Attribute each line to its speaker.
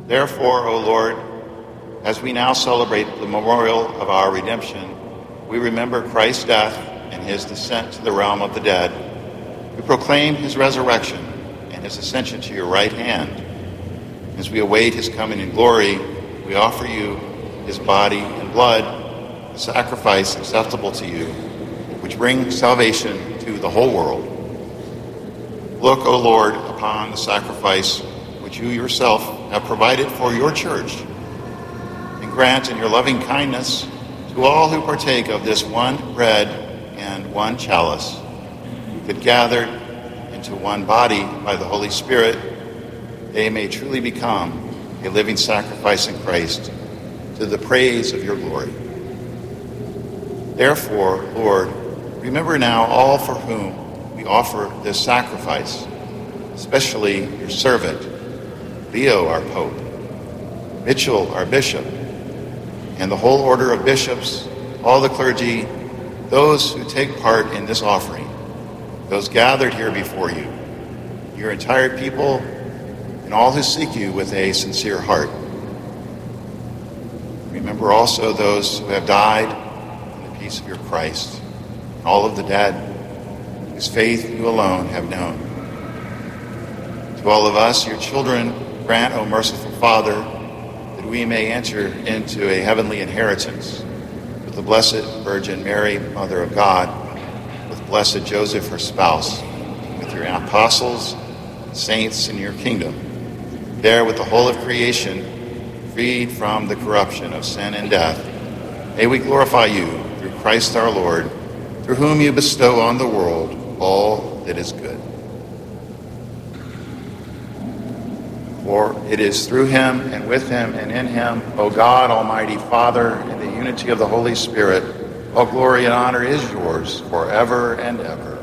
Speaker 1: Therefore, O Lord, as we now celebrate the memorial of our redemption, we remember Christ's death and his descent to the realm of the dead. We proclaim his resurrection and his ascension to your right hand. As we await his coming in glory, we offer you his body and blood, a sacrifice acceptable to you, which brings salvation to the whole world. Look, O Lord, upon the sacrifice which you yourself have provided for your church, and grant in your loving kindness to all who partake of this one bread and one chalice, that gathered into one body by the Holy Spirit, they may truly become a living sacrifice in Christ to the praise of your glory. Therefore, Lord, remember now all for whom we offer this sacrifice, especially your servant, Leo, our Pope, Mitchell, our Bishop, and the whole order of bishops, all the clergy, those who take part in this offering, those gathered here before you, your entire people, and all who seek you with a sincere heart. Remember also those who have died in the peace of your Christ, and all of the dead, whose faith you alone have known. To all of us, your children, grant, O merciful Father, that we may enter into a heavenly inheritance with the Blessed Virgin Mary, Mother of God, with blessed Joseph, her spouse, with your apostles, saints in your kingdom, there with the whole of creation, freed from the corruption of sin and death. May we glorify you through Christ our Lord, through whom you bestow on the world all that is good. For it is through him and with him and in him, O God, Almighty Father, in the unity of the Holy Spirit, all glory and honor is yours forever and ever.